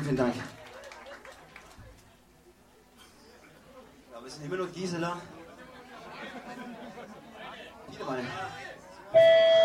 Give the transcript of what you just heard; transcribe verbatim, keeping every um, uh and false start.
vielen Dank. Ja, wir sind immer noch Gisela. Wieder mal.